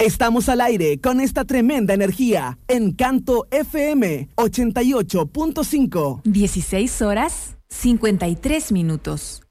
Estamos al aire con esta tremenda energía. Encanto FM 88.5. 16 horas 53 minutos.